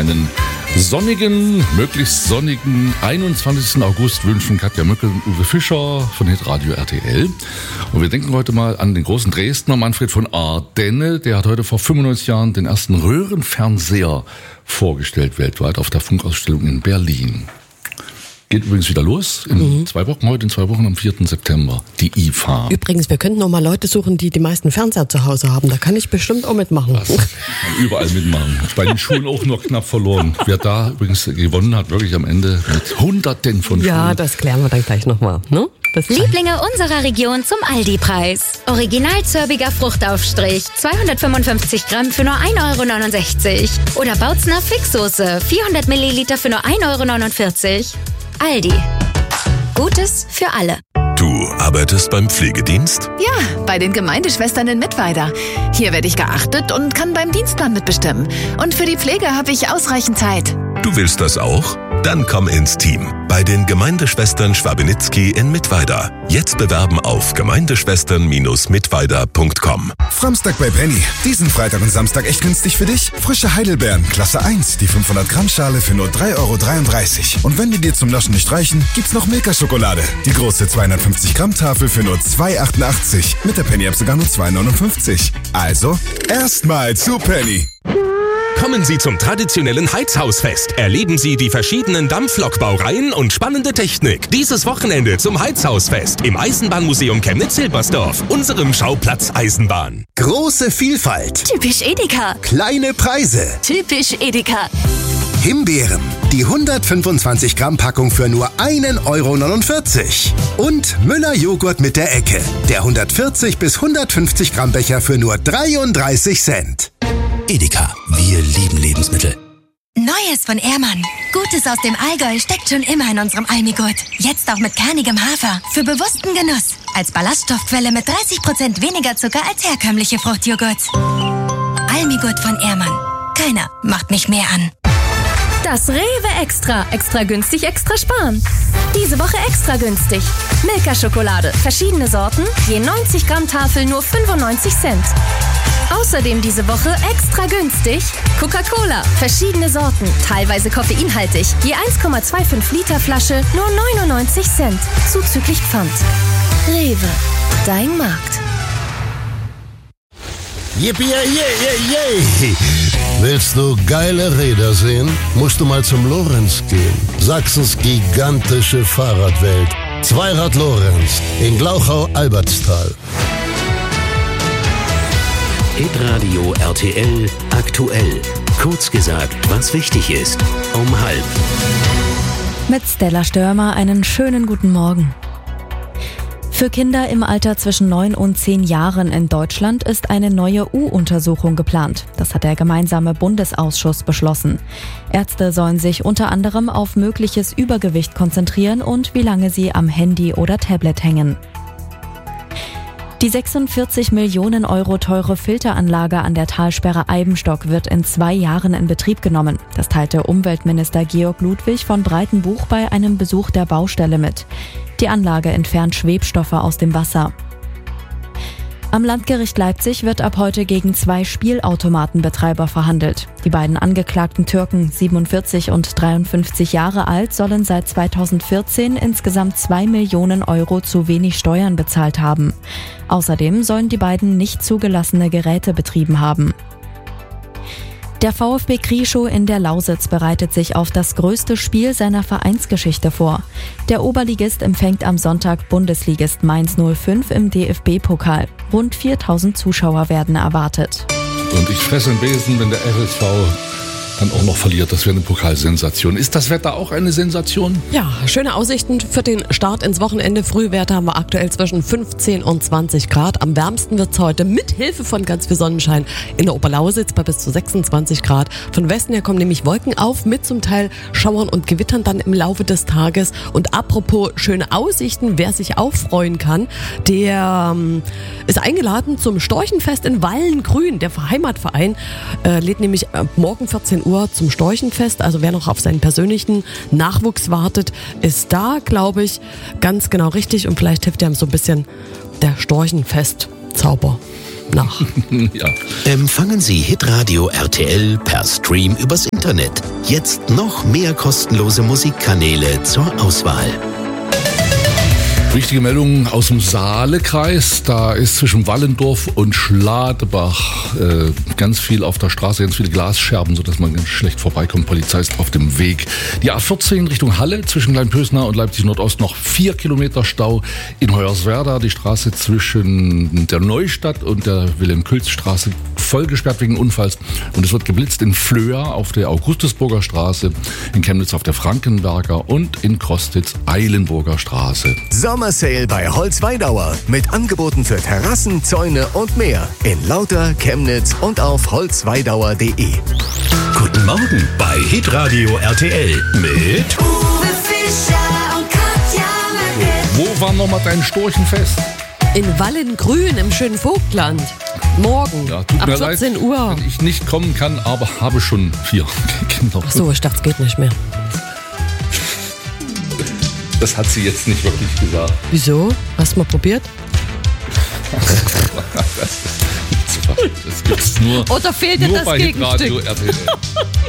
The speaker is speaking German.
Einen sonnigen, möglichst sonnigen 21. August wünschen Katja Mückel und Uwe Fischer von Hitradio RTL. Und wir denken heute mal an den großen Dresdner Manfred von Ardenne. Der hat heute vor 95 Jahren den ersten Röhrenfernseher vorgestellt weltweit auf der Funkausstellung in Berlin. Geht übrigens wieder los in 2 Wochen, heute in 2 Wochen am 4. September, die IFA. Übrigens, wir könnten noch mal Leute suchen, die die meisten Fernseher zu Hause haben. Da kann ich bestimmt auch mitmachen. Was? Überall mitmachen. Bei den Schulen auch nur knapp verloren. Wer da übrigens gewonnen hat, wirklich am Ende mit Hunderten von Schulen. Ja, das klären wir dann gleich nochmal. Ne? Lieblinge unserer Region zum Aldi-Preis. Original Zörbiger Fruchtaufstrich, 255 Gramm für nur 1,69 €. Oder Bautzner Fixsoße, 400 Milliliter für nur 1,49 €. Aldi. Gutes für alle. Du arbeitest beim Pflegedienst? Ja, bei den Gemeindeschwestern in Mittweida. Hier werde ich geachtet und kann beim Dienstplan mitbestimmen. Und für die Pflege habe ich ausreichend Zeit. Du willst das auch? Dann komm ins Team. Bei den Gemeindeschwestern Schwabenitzky in Mittweida. Jetzt bewerben auf gemeindeschwestern-mittweida.com. Samstag bei Penny. Diesen Freitag und Samstag echt günstig für dich? Frische Heidelbeeren, Klasse 1, die 500 Gramm Schale für nur 3,33 €. Und wenn die dir zum Naschen nicht reichen, gibt's noch Milka-Schokolade. Die große 250 Gramm Tafel für nur 2,88 €. Mit der Penny-App sogar nur 2,59 €. Also, erstmal zu Penny. Kommen Sie zum traditionellen Heizhausfest. Erleben Sie die verschiedenen Dampflokbaureihen und spannende Technik. Dieses Wochenende zum Heizhausfest im Eisenbahnmuseum Chemnitz-Silbersdorf, unserem Schauplatz Eisenbahn. Große Vielfalt. Typisch Edeka. Kleine Preise. Typisch Edeka. Himbeeren. Die 125 Gramm Packung für nur 1,49 €. Und Müller Joghurt mit der Ecke. Der 140 bis 150 Gramm Becher für nur 33 Cent. Edeka, wir lieben Lebensmittel. Neues von Ehrmann. Gutes aus dem Allgäu steckt schon immer in unserem Almigurt. Jetzt auch mit kernigem Hafer. Für bewussten Genuss. Als Ballaststoffquelle mit 30% weniger Zucker als herkömmliche Fruchtjoghurts. Almigurt von Ehrmann. Keiner macht mich mehr an. Das Rewe Extra. Extra günstig, extra sparen. Diese Woche extra günstig. Milka-Schokolade. Verschiedene Sorten. Je 90 Gramm Tafel nur 95 Cent. Außerdem diese Woche extra günstig Coca-Cola. Verschiedene Sorten. Teilweise koffeinhaltig. Je 1,25 Liter Flasche nur 99 Cent. Zuzüglich Pfand. Rewe. Dein Markt. Yippie, yay. Willst du geile Räder sehen? Musst du mal zum Lorenz gehen. Sachsens gigantische Fahrradwelt. Zweirad Lorenz in Glauchau-Albertstal. Hitradio RTL aktuell. Kurz gesagt, was wichtig ist. Um 12:30. Mit Stella Störmer einen schönen guten Morgen. Für Kinder im Alter zwischen 9 und 10 Jahren in Deutschland ist eine neue U-Untersuchung geplant. Das hat der gemeinsame Bundesausschuss beschlossen. Ärzte sollen sich unter anderem auf mögliches Übergewicht konzentrieren und wie lange sie am Handy oder Tablet hängen. Die 46 Millionen € teure Filteranlage an der Talsperre Eibenstock wird in 2 Jahren in Betrieb genommen. Das teilte Umweltminister Georg Ludwig von Breitenbuch bei einem Besuch der Baustelle mit. Die Anlage entfernt Schwebstoffe aus dem Wasser. Am Landgericht Leipzig wird ab heute gegen 2 Spielautomatenbetreiber verhandelt. Die beiden angeklagten Türken, 47 und 53 Jahre alt, sollen seit 2014 insgesamt 2 Millionen € zu wenig Steuern bezahlt haben. Außerdem sollen die beiden nicht zugelassene Geräte betrieben haben. Der VfB Krieschow in der Lausitz bereitet sich auf das größte Spiel seiner Vereinsgeschichte vor. Der Oberligist empfängt am Sonntag Bundesligist Mainz 05 im DFB-Pokal. Rund 4000 Zuschauer werden erwartet. Und ich fresse einen Besen, wenn der FSV dann auch noch verliert. Das wäre eine Pokalsensation. Ist das Wetter auch eine Sensation? Ja, schöne Aussichten für den Start ins Wochenende. Frühwerte haben wir aktuell zwischen 15 und 20 Grad. Am wärmsten wird's heute mit Hilfe von ganz viel Sonnenschein in der Oberlausitz bei bis zu 26 Grad. Von Westen her kommen nämlich Wolken auf mit zum Teil Schauern und Gewittern dann im Laufe des Tages. Und apropos schöne Aussichten, wer sich auch freuen kann, der ist eingeladen zum Storchenfest in Wallengrün. Der Heimatverein lädt nämlich morgen 14 Uhr zum Storchenfest. Also wer noch auf seinen persönlichen Nachwuchs wartet, ist da, glaube ich, ganz genau richtig. Und vielleicht hilft ja so ein bisschen der Storchenfest-Zauber. nach. Ja. Empfangen Sie Hitradio RTL per Stream übers Internet. Jetzt noch mehr kostenlose Musikkanäle zur Auswahl. Wichtige Meldung aus dem Saalekreis. Da ist zwischen Wallendorf und Schladebach ganz viel auf der Straße, ganz viele Glasscherben, sodass man ganz schlecht vorbeikommt. Polizei ist auf dem Weg. Die A14 Richtung Halle zwischen Kleinpösna und Leipzig Nordost noch 4 Kilometer Stau. In Hoyerswerda die Straße zwischen der Neustadt und der Wilhelm-Külz-Straße voll gesperrt wegen Unfalls. Und es wird geblitzt in Flöa auf der Augustusburger Straße, in Chemnitz auf der Frankenberger und in Kostitz Eilenburger Straße. Sommersale bei Holzweidauer mit Angeboten für Terrassen, Zäune und mehr in Lauter, Chemnitz und auf holzweidauer.de. Guten Morgen bei Hitradio RTL mit Uwe Fischer und Katja Möcke. Wo war nochmal dein Storchenfest? In Wallengrün im schönen Vogtland. Morgen Ja, tut ab mir 14 leid, Uhr. wenn ich nicht kommen kann, aber habe schon 4 Kinder. Ach so, ich dachte, es geht nicht mehr. Das hat sie jetzt nicht wirklich gesagt. Wieso? Hast du mal probiert? Das gibt's nur, Oder fehlt dir nur das bei Gegenstück? Hitradio RTL.